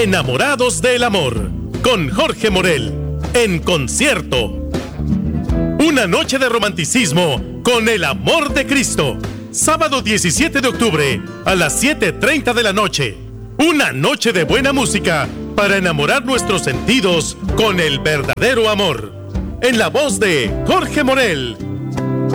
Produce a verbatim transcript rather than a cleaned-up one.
Enamorados del Amor, con Jorge Morel, en concierto. Una noche de romanticismo con el amor de Cristo. Sábado diecisiete de octubre a las siete treinta de la noche. Una noche de buena música para enamorar nuestros sentidos con el verdadero amor. En la voz de Jorge Morel